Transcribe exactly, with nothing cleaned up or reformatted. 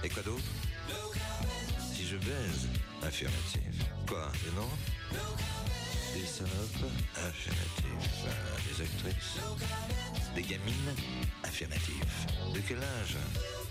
Et quoi d'autre? Si je baise, affirmatif. Quoi, des noms? Des salopes? Affirmatif. Euh, des actrices? Des gamines? Affirmatif. De quel âge?